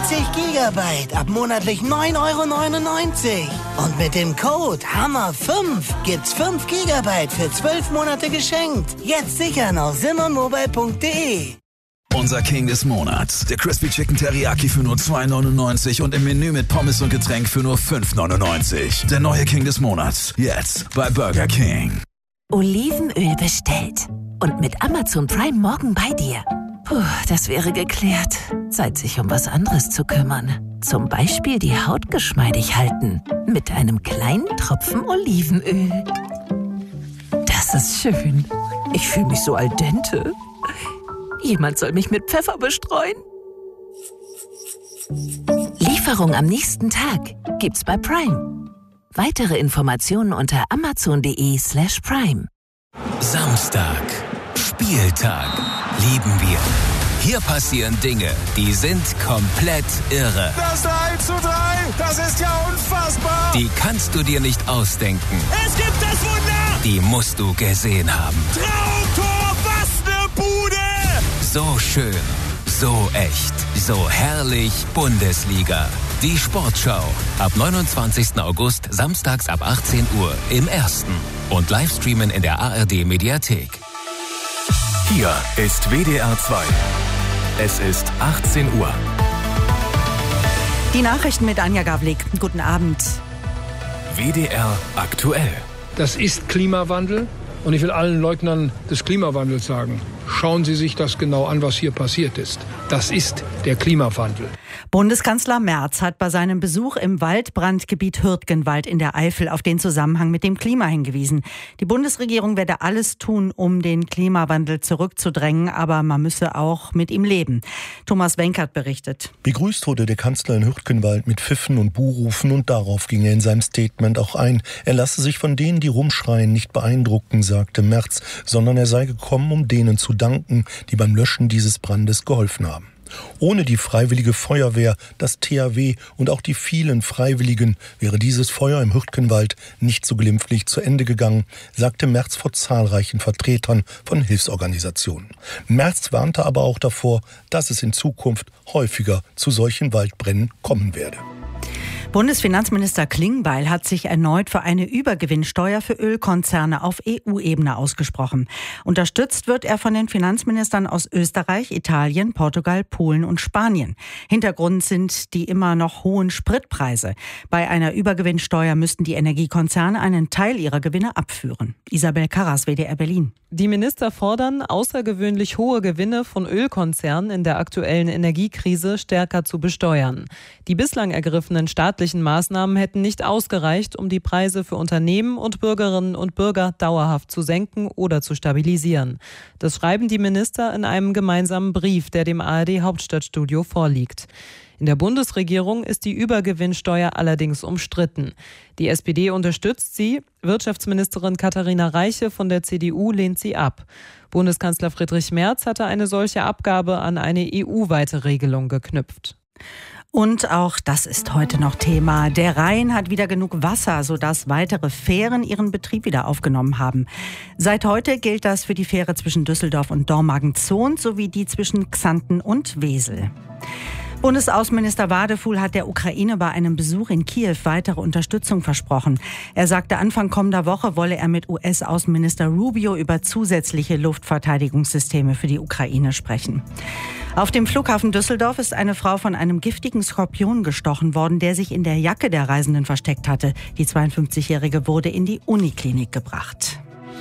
60 Gigabyte ab monatlich 9,99 €. Und mit dem Code HAMMER5 gibt's 5 Gigabyte für 12 Monate geschenkt. Jetzt sichern auf simonmobile.de. Unser King des Monats. Der Crispy Chicken Teriyaki für nur 2,99 € und im Menü mit Pommes und Getränk für nur 5,99 €. Der neue King des Monats. Jetzt bei Burger King. Olivenöl bestellt. Und mit Amazon Prime morgen bei dir. Puh, das wäre geklärt. Zeit, sich um was anderes zu kümmern. Zum Beispiel die Haut geschmeidig halten. Mit einem kleinen Tropfen Olivenöl. Das ist schön. Ich fühle mich so al dente. Jemand soll mich mit Pfeffer bestreuen. Lieferung am nächsten Tag gibt's bei Prime. Weitere Informationen unter amazon.de/prime. Samstag. Spieltag. Lieben wir. Hier passieren Dinge, die sind komplett irre. Das 3:3, das ist ja unfassbar. Die kannst du dir nicht ausdenken. Es gibt das Wunder. Die musst du gesehen haben. Traumtor, was ne Bude. So schön, so echt, so herrlich Bundesliga. Die Sportschau. Ab 29. August, samstags ab 18 Uhr im Ersten. Und Livestreamen in der ARD-Mediathek. Hier ist WDR 2. Es ist 18 Uhr. Die Nachrichten mit Anja Gavlik. Guten Abend. WDR aktuell. Das ist Klimawandel und ich will allen Leugnern des Klimawandels sagen, schauen Sie sich das genau an, was hier passiert ist. Das ist der Klimawandel. Bundeskanzler Merz hat bei seinem Besuch im Waldbrandgebiet Hürtgenwald in der Eifel auf den Zusammenhang mit dem Klima hingewiesen. Die Bundesregierung werde alles tun, um den Klimawandel zurückzudrängen, aber man müsse auch mit ihm leben. Thomas Wenkert berichtet. Begrüßt wurde der Kanzler in Hürtgenwald mit Pfiffen und Buhrufen und darauf ging er in seinem Statement auch ein. Er lasse sich von denen, die rumschreien, nicht beeindrucken, sagte Merz, sondern er sei gekommen, um denen zu danken, die beim Löschen dieses Brandes geholfen haben. Ohne die Freiwillige Feuerwehr, das THW und auch die vielen Freiwilligen wäre dieses Feuer im Hürtgenwald nicht so glimpflich zu Ende gegangen, sagte Merz vor zahlreichen Vertretern von Hilfsorganisationen. Merz warnte aber auch davor, dass es in Zukunft häufiger zu solchen Waldbränden kommen werde. Bundesfinanzminister Klingbeil hat sich erneut für eine Übergewinnsteuer für Ölkonzerne auf EU-Ebene ausgesprochen. Unterstützt wird er von den Finanzministern aus Österreich, Italien, Portugal, Polen und Spanien. Hintergrund sind die immer noch hohen Spritpreise. Bei einer Übergewinnsteuer müssten die Energiekonzerne einen Teil ihrer Gewinne abführen. Isabel Karras, WDR Berlin. Die Minister fordern, außergewöhnlich hohe Gewinne von Ölkonzernen in der aktuellen Energiekrise stärker zu besteuern. Die bislang ergriffenen staatlichen Maßnahmen hätten nicht ausgereicht, um die Preise für Unternehmen und Bürgerinnen und Bürger dauerhaft zu senken oder zu stabilisieren. Das schreiben die Minister in einem gemeinsamen Brief, der dem ARD-Hauptstadtstudio vorliegt. In der Bundesregierung ist die Übergewinnsteuer allerdings umstritten. Die SPD unterstützt sie, Wirtschaftsministerin Katharina Reiche von der CDU lehnt sie ab. Bundeskanzler Friedrich Merz hatte eine solche Abgabe an eine EU-weite Regelung geknüpft. Und auch das ist heute noch Thema. Der Rhein hat wieder genug Wasser, sodass weitere Fähren ihren Betrieb wieder aufgenommen haben. Seit heute gilt das für die Fähre zwischen Düsseldorf und Dormagen-Zont sowie die zwischen Xanten und Wesel. Bundesaußenminister Wadefuhl hat der Ukraine bei einem Besuch in Kiew weitere Unterstützung versprochen. Er sagte, Anfang kommender Woche wolle er mit US-Außenminister Rubio über zusätzliche Luftverteidigungssysteme für die Ukraine sprechen. Auf dem Flughafen Düsseldorf ist eine Frau von einem giftigen Skorpion gestochen worden, der sich in der Jacke der Reisenden versteckt hatte. Die 52-Jährige wurde in die Uniklinik gebracht.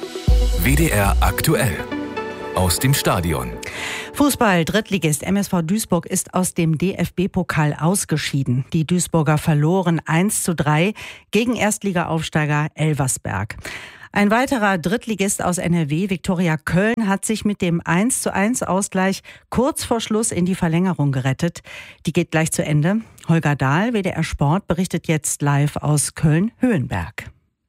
WDR aktuell. Aus dem Stadion. Fußball, Drittligist MSV Duisburg ist aus dem DFB-Pokal ausgeschieden. Die Duisburger verloren 1:3 gegen Erstligaaufsteiger Elversberg. Ein weiterer Drittligist aus NRW, Viktoria Köln, hat sich mit dem 1:1-Ausgleich kurz vor Schluss in die Verlängerung gerettet. Die geht gleich zu Ende. Holger Dahl, WDR Sport, berichtet jetzt live aus Köln-Höhenberg.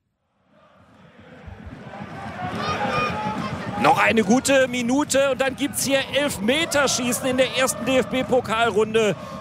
Noch eine gute Minute und dann gibt's hier Elfmeterschießen in der ersten DFB-Pokalrunde.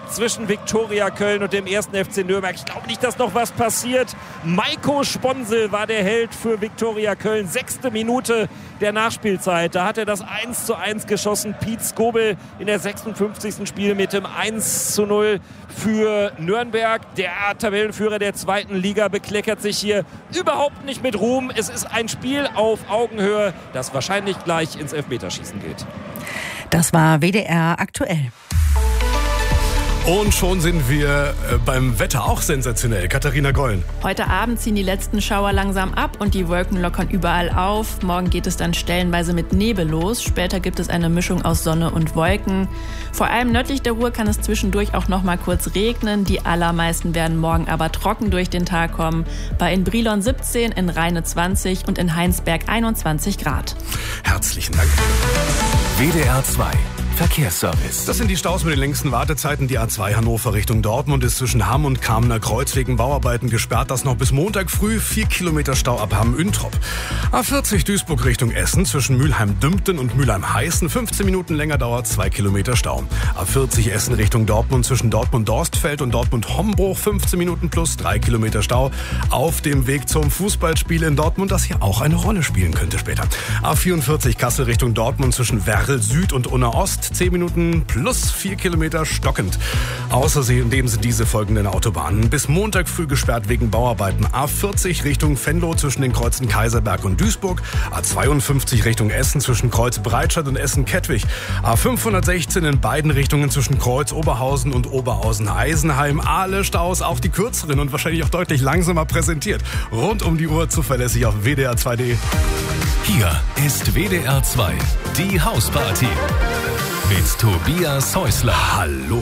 zwischen Viktoria Köln und dem 1. FC Nürnberg. Ich glaube nicht, dass noch was passiert. Maiko Sponsel war der Held für Viktoria Köln. 6. Minute der Nachspielzeit. Da hat er das 1:1 geschossen. Piet Skobel in der 56. Spiel mit dem 1:0 für Nürnberg. Der Tabellenführer der 2. Liga bekleckert sich hier überhaupt nicht mit Ruhm. Es ist ein Spiel auf Augenhöhe, das wahrscheinlich gleich ins Elfmeterschießen geht. Das war WDR aktuell. Und schon sind wir beim Wetter auch sensationell. Katharina Gollen. Heute Abend ziehen die letzten Schauer langsam ab und die Wolken lockern überall auf. Morgen geht es dann stellenweise mit Nebel los. Später gibt es eine Mischung aus Sonne und Wolken. Vor allem nördlich der Ruhr kann es zwischendurch auch noch mal kurz regnen. Die allermeisten werden morgen aber trocken durch den Tag kommen. Bei in Brilon 17, in Rheine 20 und in Heinsberg 21 Grad. Herzlichen Dank. WDR 2 Verkehrsservice. Das sind die Staus mit den längsten Wartezeiten. Die A2 Hannover Richtung Dortmund ist zwischen Hamm und Kamener Kreuz wegen Bauarbeiten gesperrt. Das noch bis Montag früh. 4 Kilometer Stau ab Hamm-Üntrop. A40 Duisburg Richtung Essen zwischen Mülheim-Dümpten und Mülheim-Heißen. 15 Minuten länger dauert, 2 Kilometer Stau. A40 Essen Richtung Dortmund zwischen Dortmund-Dorstfeld und Dortmund-Hombruch. 15 Minuten plus 3 Kilometer Stau. Auf dem Weg zum Fußballspiel in Dortmund, das hier auch eine Rolle spielen könnte später. A44 Kassel Richtung Dortmund zwischen Werl Süd und Unna Ost. 10 Minuten plus 4 Kilometer stockend. Außerdem sind diese folgenden Autobahnen bis Montag früh gesperrt wegen Bauarbeiten. A40 Richtung Venlo zwischen den Kreuzen Kaiserberg und Duisburg. A52 Richtung Essen zwischen Kreuz Breitscheid und Essen-Kettwig. A516 in beiden Richtungen zwischen Kreuz Oberhausen und Oberhausen-Eisenheim. Alle Staus, auch die kürzeren und wahrscheinlich auch deutlich langsamer präsentiert. Rund um die Uhr zuverlässig auf WDR2.de. Hier ist WDR 2, die Hausparty. Mit Tobias Häusler. Hallo.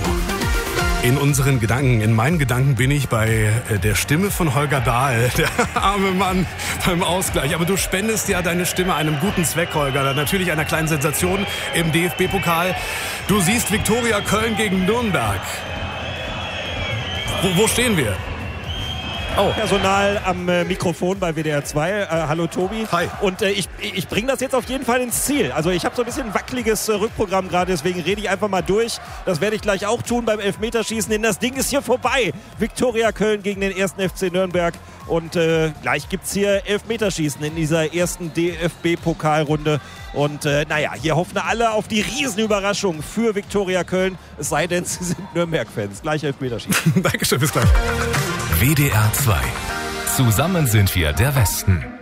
In meinen Gedanken bin ich bei der Stimme von Holger Dahl, der arme Mann beim Ausgleich. Aber du spendest ja deine Stimme einem guten Zweck, Holger. Natürlich einer kleinen Sensation im DFB-Pokal. Du siehst Viktoria Köln gegen Nürnberg. Wo stehen wir? Oh. Personal am Mikrofon bei WDR 2. Hallo Tobi. Hi. Und ich bringe das jetzt auf jeden Fall ins Ziel. Also ich habe so ein bisschen wackeliges Rückprogramm gerade, deswegen rede ich einfach mal durch. Das werde ich gleich auch tun beim Elfmeterschießen, denn das Ding ist hier vorbei. Viktoria Köln gegen den 1. FC Nürnberg. Und gleich gibt es hier Elfmeterschießen in dieser ersten DFB-Pokalrunde. Und hier hoffen alle auf die Riesenüberraschung für Viktoria Köln. Es sei denn, sie sind Nürnberg-Fans. Gleich Elfmeterschießen. Dankeschön, bis gleich. WDR 2. Zusammen sind wir der Westen.